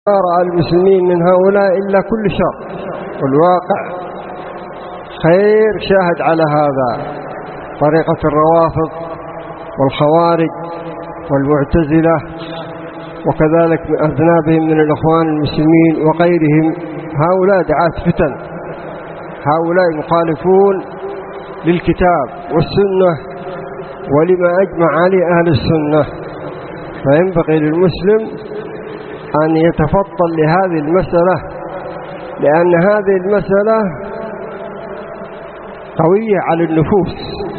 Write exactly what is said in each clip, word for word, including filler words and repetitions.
رأى المسلمين من هؤلاء إلا كل شر، والواقع خير شاهد على هذا. طريقة الروافض والخوارج والمعتزلة وكذلك من أذنابهم من الإخوان المسلمين وغيرهم، هؤلاء دعاة فتن، هؤلاء مخالفون للكتاب والسنة ولما أجمع عليه أهل السنة. فينبغي للمسلم أن يتفطن لهذه المسألة، لأن هذه المسألة قوية على النفوس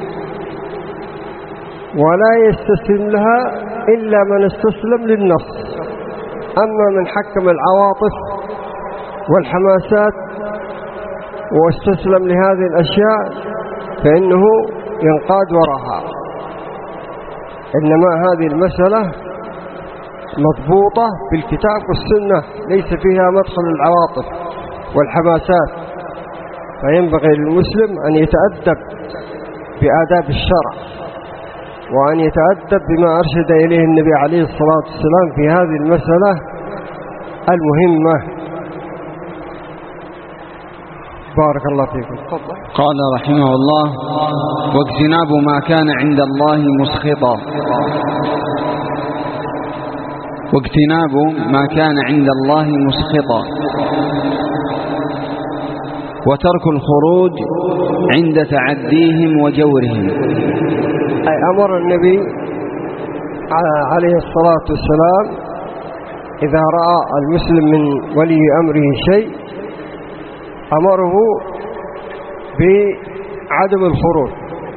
ولا يستسلم لها إلا من استسلم للنص. أما من حكم العواطف والحماسات واستسلم لهذه الأشياء فإنه ينقاد وراها. إنما هذه المسألة مضبوطة بالكتاب والسنة، ليس فيها مدخل العواطف والحماسات. فينبغي للمسلم أن يتأدب بآداب الشرع وأن يتأدب بما أرشد إليه النبي عليه الصلاة والسلام في هذه المسألة المهمة. بارك الله فيكم. قال رحمه الله: واجتناب ما كان عند الله مسخطا. واجتناب ما كان عند الله مسخطا وترك الخروج عند تعديهم وجورهم. أي أمر النبي عليه الصلاة والسلام إذا رأى المسلم من ولي أمره شيء أمره بعدم الخروج،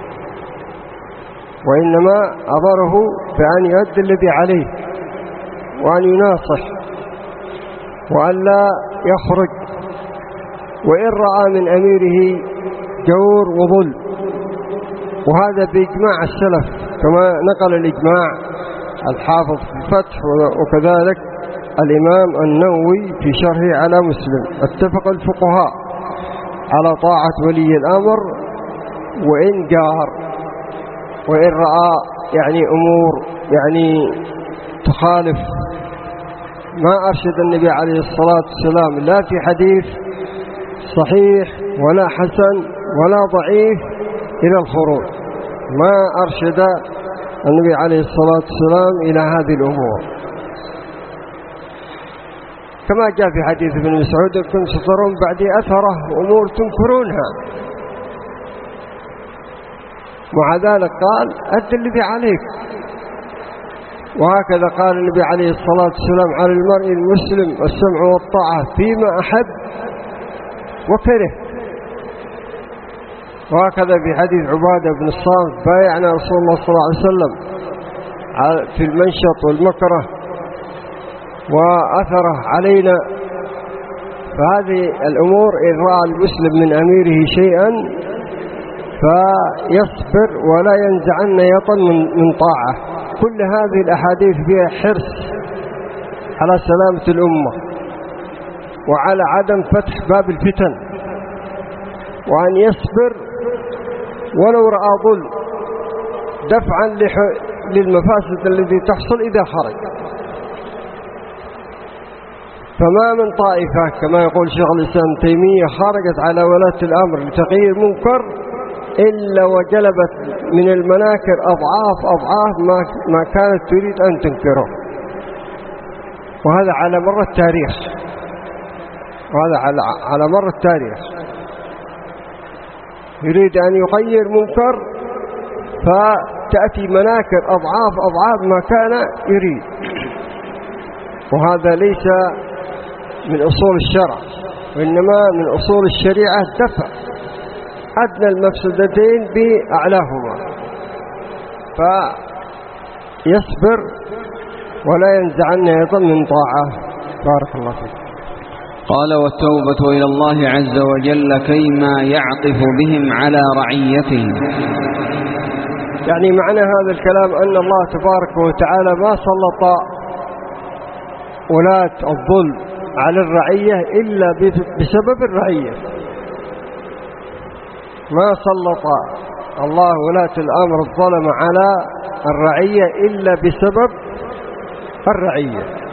وإنما أمره بأن يؤدي الذي عليه وأن يناصح وأن لا يخرج. وإن رأى من أميره جور وظلم، وهذا بإجماع السلف كما نقل الإجماع الحافظ في الفتح وكذلك الإمام النووي في شرحه على مسلم. اتفق الفقهاء على طاعة ولي الأمر وإن جار، وإن رأى يعني أمور يعني تخالف ما أرشد النبي عليه الصلاة والسلام، لا في حديث صحيح ولا حسن ولا ضعيف، إلى الخروج. ما أرشد النبي عليه الصلاة والسلام إلى هذه الأمور، كما جاء في حديث ابن مسعود: كنتم سترون بعدي أثره أمور تنكرونها. مع ذلك قال: أد الذي عليك. وهكذا قال النبي عليه الصلاة والسلام: على المرء المسلم السمع والطاعة فيما أحب وكره. وهكذا في حديث عبادة بن الصامت: بايعنا رسول الله صلى الله عليه وسلم في المنشط والمكره وأثره علينا. فهذه الأمور إن رأى المسلم من أميره شيئا فيصبر ولا ينزعن يطن من طاعة. كل هذه الأحاديث فيها حرص على سلامة الأمة وعلى عدم فتح باب الفتن، وأن يصبر ولو رأى ظلم دفعا للمفاسد التي تحصل إذا خرج. فما من طائفة كما يقول شيخ الإسلام تيمية خرجت على ولاة الأمر لتغيير منكر إلا وجلبت من المناكر أضعاف أضعاف ما كانت تريد أن تنكره. وهذا على مر التاريخ، وهذا على مر التاريخ. يريد أن يغير منكر فتأتي مناكر أضعاف أضعاف ما كان يريد. وهذا ليس من أصول الشرع، وإنما من أصول الشريعة دفع أدنى المفسدتين بأعلاهما. فيصبر ولا ينزعن يضل من طاعة. بارك الله فيك. قال: والتوبة إلى الله عز وجل كيما يعطف بهم على رعيتهم. يعني معنى هذا الكلام أن الله تبارك وتعالى ما سلط ولاة الظلم على الرعية إلا بسبب الرعية. ما سلط الله ولاة الأمر الظلم على الرعية إلا بسبب الرعية.